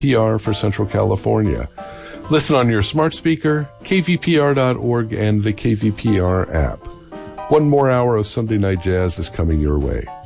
PR for Central California. Listen on your smart speaker, kvpr.org, and the KVPR app. One more hour of Sunday Night Jazz is coming your way.